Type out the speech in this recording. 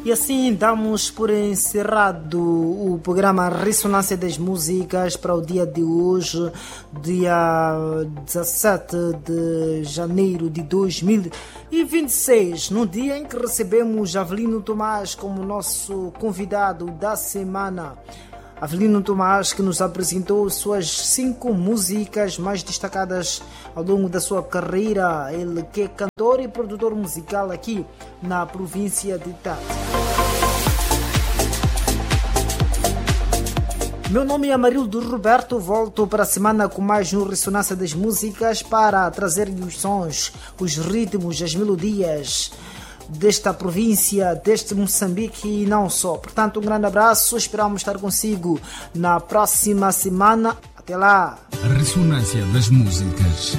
E assim damos por encerrado o programa Ressonância das Músicas para o dia de hoje, dia 17 de janeiro de 2026, no dia em que recebemos Avelino Tomás como nosso convidado da semana. Avelino Tomás, que nos apresentou suas 5 músicas mais destacadas ao longo da sua carreira. Ele que é cantor e produtor musical aqui na província de Tete. Meu nome é Amarildo Roberto, volto para a semana com mais um Ressonância das Músicas para trazer-lhe os sons, os ritmos, as melodias desta província, deste Moçambique e não só. Portanto, um grande abraço, esperamos estar consigo na próxima semana. Até lá! A Ressonância das Músicas.